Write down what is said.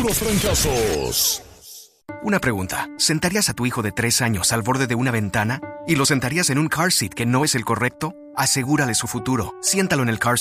puros fracasos. Una pregunta. ¿Sentarías a tu hijo de 3 años al borde de una ventana? ¿Y lo sentarías en un car seat que no es el correcto? Asegúrale su futuro. Siéntalo en el car